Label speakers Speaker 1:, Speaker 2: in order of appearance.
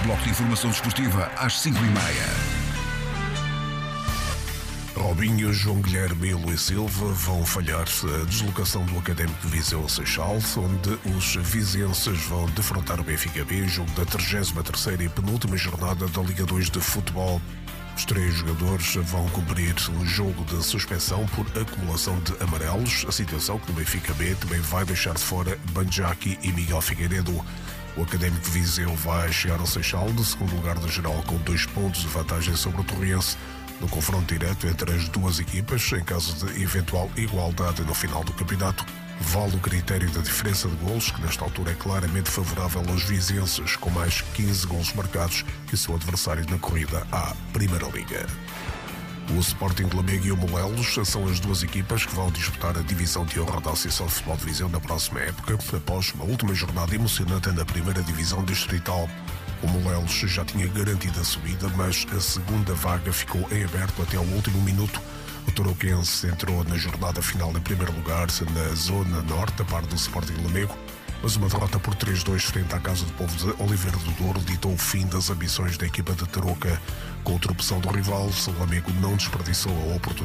Speaker 1: Bloco de informação desportiva às 5h30.
Speaker 2: Robinho, João Guilherme e Luís Silva vão falhar a deslocação do Académico de Viseu a Seixal, onde os vizienses vão defrontar o Benfica B, jogo da 33ª e penúltima jornada da Liga 2 de Futebol. Os 3 jogadores vão cumprir um jogo de suspensão por acumulação de amarelos, a situação que no Benfica B também vai deixar de fora Banjaki e Miguel Figueiredo. O Académico de Viseu vai chegar ao Seixal de segundo lugar da geral com 2 pontos de vantagem sobre o Torrense. No confronto direto entre as duas equipas, em caso de eventual igualdade no final do campeonato, vale o critério da diferença de golos, que nesta altura é claramente favorável aos vizienses, com mais 15 golos marcados que o seu adversário na corrida à Primeira Liga. O Sporting de Lamego e o Molelos são as duas equipas que vão disputar a divisão de honra da Associação de Futebol de Viseu na próxima época, após uma última jornada emocionante na primeira divisão distrital. O Molelos já tinha garantido a subida, mas a segunda vaga ficou em aberto até ao último minuto. O Tarouquense entrou na jornada final em primeiro lugar na zona norte, a par do Sporting de Lamego, mas uma derrota por 3-2 frente à Casa do Povo de Oliveira do Douro ditou o fim das ambições da equipa de Tarouca. Com a tropeção do rival, o Lamego não desperdiçou a oportunidade